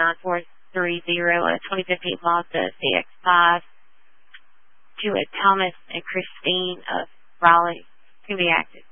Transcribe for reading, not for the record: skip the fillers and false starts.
9430 on a 2015 Mazda CX-5. To it, Thomas and Christine of Raleigh to be active.